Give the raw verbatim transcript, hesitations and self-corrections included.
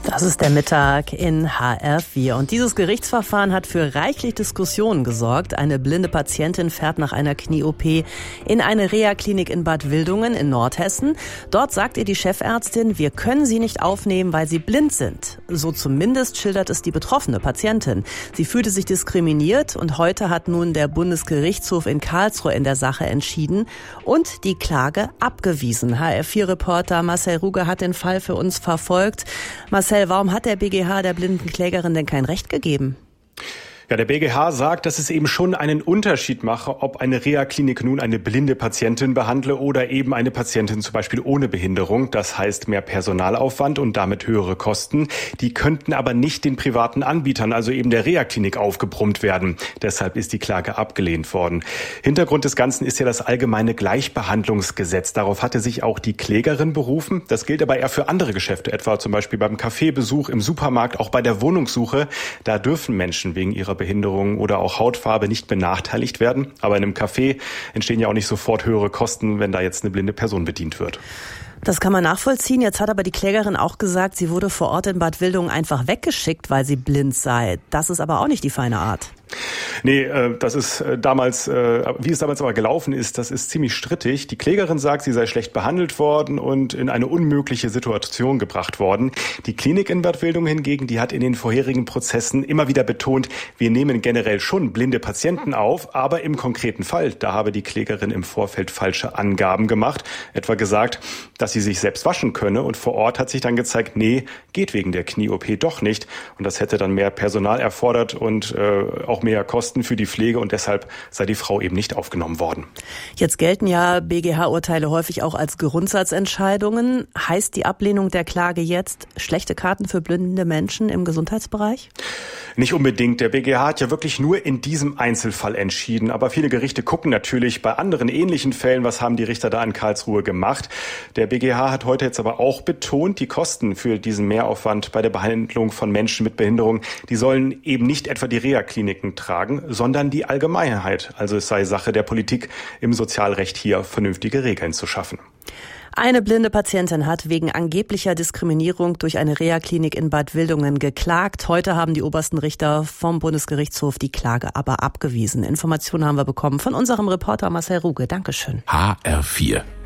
Das ist der Mittag in H R vier. Und dieses Gerichtsverfahren hat für reichlich Diskussionen gesorgt. Eine blinde Patientin fährt nach einer Knie-O P in eine Reha-Klinik in Bad Wildungen in Nordhessen. Dort sagt ihr die Chefärztin, wir können sie nicht aufnehmen, weil sie blind sind. So zumindest schildert es die betroffene Patientin. Sie fühlte sich diskriminiert und heute hat nun der Bundesgerichtshof in Karlsruhe in der Sache entschieden und die Klage abgewiesen. H R vier-Reporter Marcel Ruge hat den Fall für uns verfolgt. Marcel, warum hat der B G H der blinden Klägerin denn kein Recht gegeben? Ja, der B G H sagt, dass es eben schon einen Unterschied mache, ob eine Reha-Klinik nun eine blinde Patientin behandle oder eben eine Patientin zum Beispiel ohne Behinderung. Das heißt mehr Personalaufwand und damit höhere Kosten. Die könnten aber nicht den privaten Anbietern, also eben der Reha-Klinik, aufgebrummt werden. Deshalb ist die Klage abgelehnt worden. Hintergrund des Ganzen ist ja das allgemeine Gleichbehandlungsgesetz. Darauf hatte sich auch die Klägerin berufen. Das gilt aber eher für andere Geschäfte, etwa zum Beispiel beim Kaffeebesuch, im Supermarkt, auch bei der Wohnungssuche. Da dürfen Menschen wegen ihrer Behinderung oder auch Hautfarbe nicht benachteiligt werden. Aber in einem Café entstehen ja auch nicht sofort höhere Kosten, wenn da jetzt eine blinde Person bedient wird. Das kann man nachvollziehen. Jetzt hat aber die Klägerin auch gesagt, sie wurde vor Ort in Bad Wildungen einfach weggeschickt, weil sie blind sei. Das ist aber auch nicht die feine Art. Nee, äh, das ist äh, damals, äh, wie es damals aber gelaufen ist, das ist ziemlich strittig. Die Klägerin sagt, sie sei schlecht behandelt worden und in eine unmögliche Situation gebracht worden. Die Klinik in Bad Wildungen hingegen, die hat in den vorherigen Prozessen immer wieder betont, wir nehmen generell schon blinde Patienten auf, aber im konkreten Fall, da habe die Klägerin im Vorfeld falsche Angaben gemacht, etwa gesagt, dass sie sich selbst waschen könne und vor Ort hat sich dann gezeigt, nee, geht wegen der Knie-O P doch nicht und das hätte dann mehr Personal erfordert und äh, auch mehr Kosten für die Pflege und deshalb sei die Frau eben nicht aufgenommen worden. Jetzt gelten ja B G H-Urteile häufig auch als Grundsatzentscheidungen. Heißt die Ablehnung der Klage jetzt schlechte Karten für blinde Menschen im Gesundheitsbereich? Nicht unbedingt. Der B G H hat ja wirklich nur in diesem Einzelfall entschieden. Aber viele Gerichte gucken natürlich bei anderen ähnlichen Fällen, was haben die Richter da in Karlsruhe gemacht. Der B G H hat heute jetzt aber auch betont, die Kosten für diesen Mehraufwand bei der Behandlung von Menschen mit Behinderung, die sollen eben nicht etwa die Reha-Kliniken tragen, sondern die Allgemeinheit. Also es sei Sache der Politik, im Sozialrecht hier vernünftige Regeln zu schaffen. Eine blinde Patientin hat wegen angeblicher Diskriminierung durch eine Reha-Klinik in Bad Wildungen geklagt. Heute haben die obersten Richter vom Bundesgerichtshof die Klage aber abgewiesen. Informationen haben wir bekommen von unserem Reporter Marcel Ruge. Dankeschön. H R vier